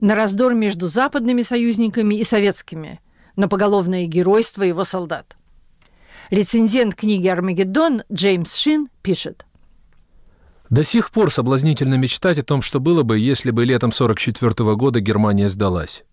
на раздор между западными союзниками и советскими, на поголовное геройство его солдат. Рецензент книги «Армагеддон» Джеймс Шин пишет: «До сих пор соблазнительно мечтать о том, что было бы, если бы летом 1944 года Германия сдалась.